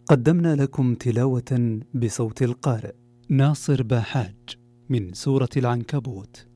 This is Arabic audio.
قدمنا لكم تلاوة بصوت القارئ ناصر باحاج من سورة العنكبوت.